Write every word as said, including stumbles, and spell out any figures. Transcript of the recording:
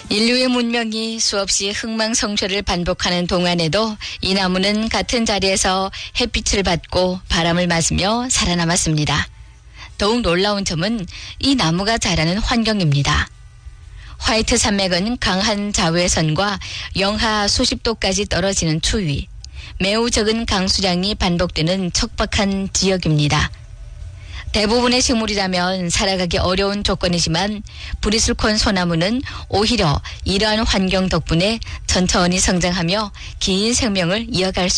인류의 문명이 수없이 흥망성쇠를 반복하는 동안에도 이 나무는 같은 자리에서 햇빛을 받고 바람을 맞으며 살아남았습니다. 더욱 놀라운 점은 이 나무가 자라는 환경입니다. 화이트 산맥은 강한 자외선과 영하 수십 도까지 떨어지는 추위, 매우 적은 강수량이 반복되는 척박한 지역입니다. 대부분의 식물이라면 살아가기 어려운 조건이지만 브리슬콘 소나무는 오히려 이러한 환경 덕분에 천천히 성장하며 긴 생명을 이어갈 수